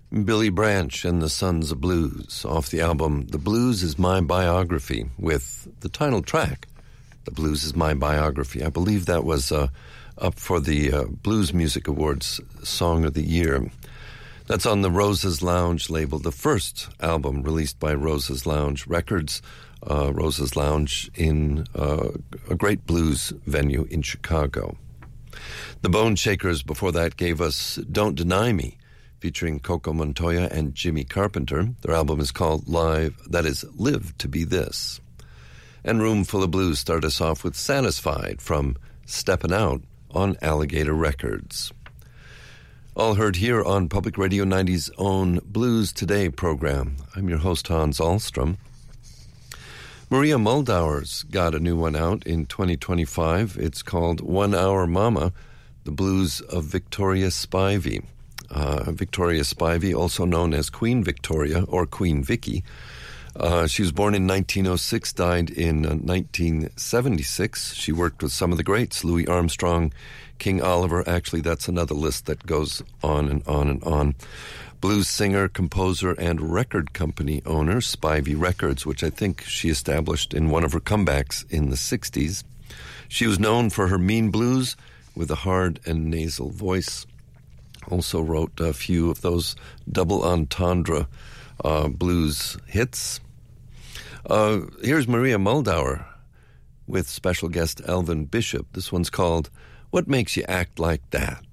Billy Branch and the Sons of Blues off the album The Blues Is My Biography with the title track, The Blues Is My Biography. I believe that was up for the Blues Music Awards Song of the Year. That's on the Roses Lounge label, the first album released by Roses Lounge Records. Roses Lounge in a great blues venue in Chicago. The Bone Shakers before that gave us Don't Deny Me, featuring Coco Montoya and Jimmy Carpenter. Their album is called Live to Be This. And Room Full of Blues started us off with Satisfied from Steppin' Out on Alligator Records. All heard here on Public Radio 90's own Blues Today program. I'm your host, Hans Ahlstrom. Maria Muldaur's got a new one out in 2025. It's called 1 Hour Mama, the Blues of Victoria Spivey. Victoria Spivey, also known as Queen Victoria or Queen Vicky. She was born in 1906, died in 1976. She worked with some of the greats, Louis Armstrong, King Oliver. Actually, that's another list that goes on and on and on. Blues singer, composer, and record company owner, Spivey Records, which I think she established in one of her comebacks in the 60s. She was known for her mean blues with a hard and nasal voice. Also wrote a few of those double entendre blues hits. Here's Maria Muldaur with special guest Elvin Bishop. This one's called What Makes You Act Like That?